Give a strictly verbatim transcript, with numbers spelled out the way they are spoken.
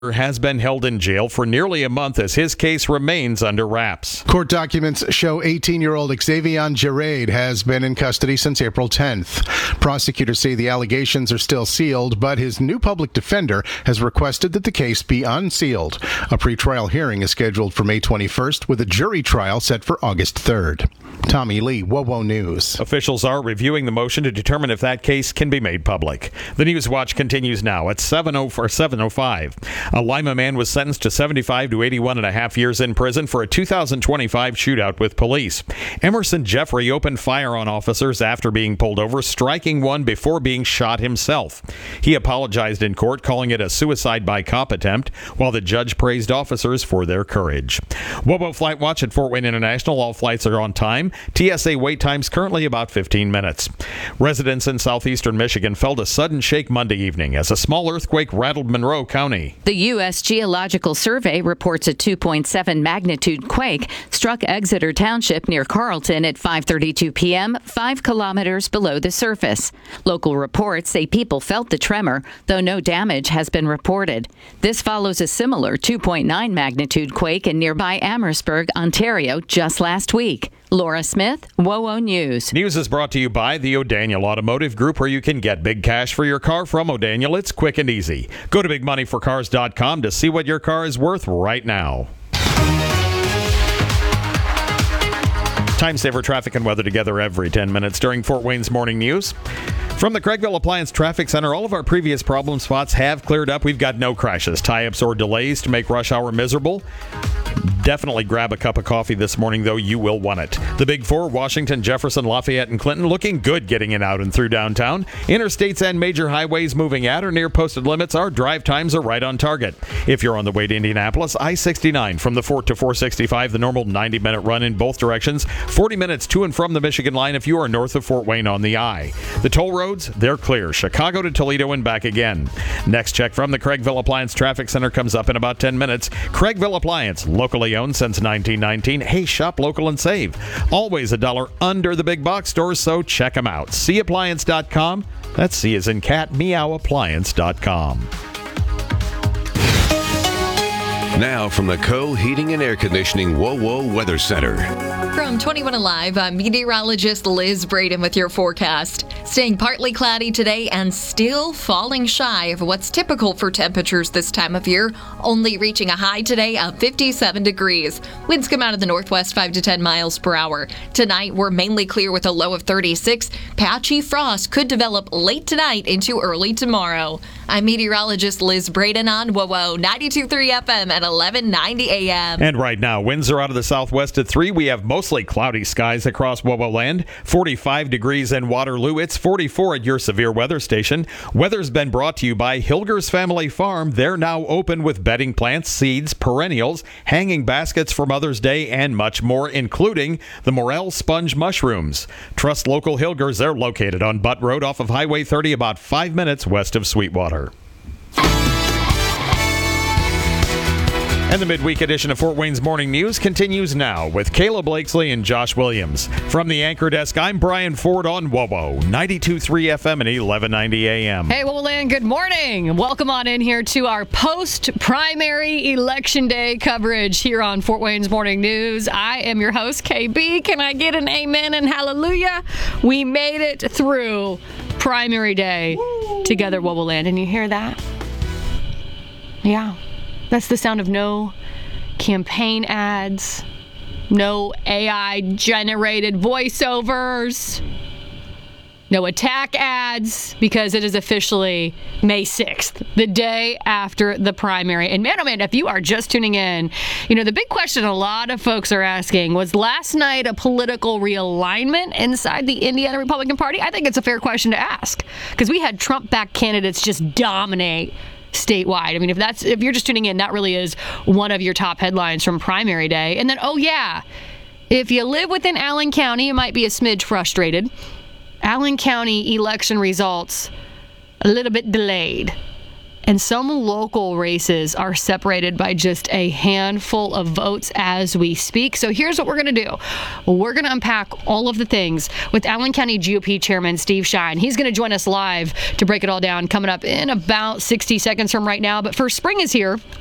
has been held in jail for nearly a month as his case remains under wraps. Court documents show eighteen-year-old Xavion Gerard has been in custody since April tenth. Prosecutors say the allegations are still sealed, but his new public defender has requested that the case be unsealed. A pretrial hearing is scheduled for May twenty-first, with a jury trial set for August third. Tommy Lee, WOWO News. Officials are reviewing the motion to determine if that case can be made public. The News Watch continues now at seven oh five. A Lima man was sentenced to seventy-five to eighty-one and a half years in prison for a two thousand twenty-five shootout with police. Emerson Jeffrey opened fire on officers after being pulled over, striking one before being shot himself. He apologized in court, calling it a suicide by cop attempt, while the judge praised officers for their courage. WOWO Flight Watch at Fort Wayne International. All flights are on time. T S A wait times currently about fifteen minutes. Residents in southeastern Michigan felt a sudden shake Monday evening as a small earthquake rattled Monroe County. The U S Geological Survey reports a two point seven magnitude quake struck Exeter Township near Carlton at five thirty-two p.m., five kilometers below the surface. Local reports say people felt the tremor, though no damage has been reported. This follows a similar two point nine magnitude quake in nearby Amherstburg, Ontario, just last week. Laura Smith, WOWO News. News is brought to you by the O'Daniel Automotive Group, where you can get big cash for your car from O'Daniel. It's quick and easy. Go to big money for cars dot com to see what your car is worth right now. Time saver traffic and weather together every ten minutes during Fort Wayne's Morning News. From the Craigville Appliance Traffic Center, all of our previous problem spots have cleared up. We've got no crashes, tie-ups, or delays to make rush hour miserable. Definitely grab a cup of coffee this morning, though. You will want it. The Big Four, Washington, Jefferson, Lafayette, and Clinton, looking good getting in out and through downtown. Interstates and major highways moving at or near posted limits. Our drive times are right on target. If you're on the way to Indianapolis, I sixty-nine from the Fort to four sixty-five, the normal ninety-minute run in both directions. forty minutes to and from the Michigan line if you are north of Fort Wayne on the I. The toll roads, they're clear. Chicago to Toledo and back again. Next check from the Craigville Appliance Traffic Center comes up in about ten minutes. Craigville Appliance, locally owned since nineteen nineteen. Hey, shop local and save. Always a dollar under the big box stores, so check them out. see appliance dot com. That's C as in cat, meow appliance dot com. Now from the Co Heating and Air Conditioning WOWO Weather Center. From twenty-one Alive, I'm meteorologist Liz Braden with your forecast. Staying partly cloudy today and still falling shy of what's typical for temperatures this time of year, only reaching a high today of fifty-seven degrees. Winds come out of the northwest five to ten miles per hour. Tonight, we're mainly clear with a low of thirty-six. Patchy frost could develop late tonight into early tomorrow. I'm meteorologist Liz Braden on WOWO ninety-two point three F M at eleven ninety A M. And right now, winds are out of the southwest at three. We have mostly cloudy skies across WOWO land. forty-five degrees in Waterloo. It's forty-four at your severe weather station. Weather's been brought to you by Hilger's Family Farm. They're now open with bedding plants, seeds, perennials, hanging baskets for Mother's Day, and much more, including the Morel sponge mushrooms. Trust local Hilgers. They're located on Butt Road off of Highway thirty, about five minutes west of Sweetwater. And the midweek edition of Fort Wayne's Morning News continues now with Kayla Blakesley and Josh Williams. From the anchor desk, I'm Brian Ford on WOWO ninety-two point three F M and eleven ninety A M. Hey, WOWO Land, good morning. Welcome on in here to our post-primary election day coverage here on Fort Wayne's Morning News. I am your host, K B. Can I get an amen and hallelujah? We made it through primary day Woo. Together, WOWO Land. And you hear that? Yeah. That's the sound of no campaign ads, no A I-generated voiceovers, no attack ads, because it is officially May sixth, the day after the primary. And man, oh man, if you are just tuning in, you know, the big question a lot of folks are asking, was last night a political realignment inside the Indiana Republican Party? I think it's a fair question to ask, because we had Trump-backed candidates just dominate statewide. I mean, if that's if you're just tuning in, that really is one of your top headlines from primary day. And then, oh yeah, if you live within Allen County, you might be a smidge frustrated. Allen County election results a little bit delayed. And some local races are separated by just a handful of votes as we speak. So here's what we're going to do. We're going to unpack all of the things with Allen County G O P Chairman Steve Shine. He's going to join us live to break it all down coming up in about sixty seconds from right now. But first, spring is here.